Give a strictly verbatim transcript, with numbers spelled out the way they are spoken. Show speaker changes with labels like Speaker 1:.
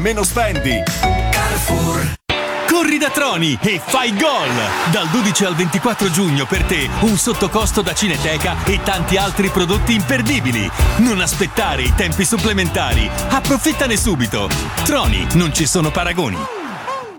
Speaker 1: meno spendi. Carrefour.
Speaker 2: Corri da Troni e fai gol! Dal dodici al ventiquattro giugno per te un sottocosto da Cineteca e tanti altri prodotti imperdibili. Non aspettare i tempi supplementari. Approfittane subito. Troni, non ci sono paragoni.